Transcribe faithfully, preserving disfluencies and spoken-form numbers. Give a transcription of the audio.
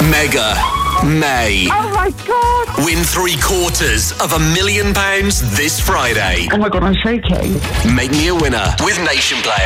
Mega May. Oh my God! Win three quarters of a million pounds this Friday. Oh my God, I'm shaking. Make me a winner with Nation Play.